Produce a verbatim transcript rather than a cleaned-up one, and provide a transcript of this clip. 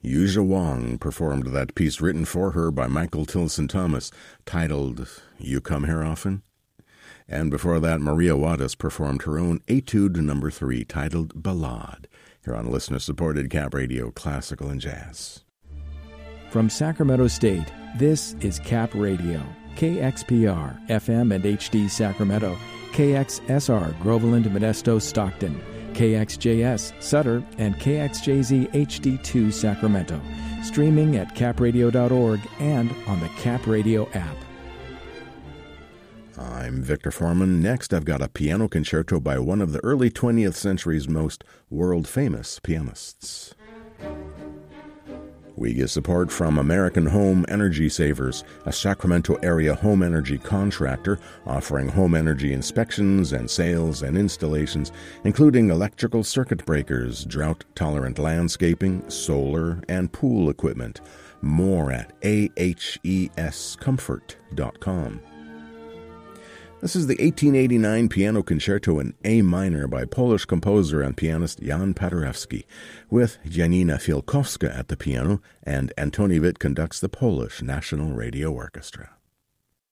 Yuzha Wong performed that piece written for her by Michael Tilson Thomas, titled You Come Here Often? And before that, Maria Wattis performed her own Etude number three, titled Ballade, here on listener-supported Cap Radio Classical and Jazz. From Sacramento State, this is Cap Radio, K X P R, F M and H D Sacramento, K X S R, Groveland, Modesto, Stockton, K X J S, Sutter, and K X J Z H D two, Sacramento, streaming at cap radio dot org and on the Cap Radio app. I'm Victor Foreman. Next, I've got a piano concerto by one of the early twentieth century's most world-famous pianists. We get support from American Home Energy Savers, a Sacramento area home energy contractor offering home energy inspections and sales and installations, including electrical circuit breakers, drought-tolerant landscaping, solar, and pool equipment. More at a h e s comfort dot com. This is the eighteen eighty-nine Piano Concerto in A minor by Polish composer and pianist Jan Paderewski, with Janina Fielkowska at the piano, and Antoni Witt conducts the Polish National Radio Orchestra.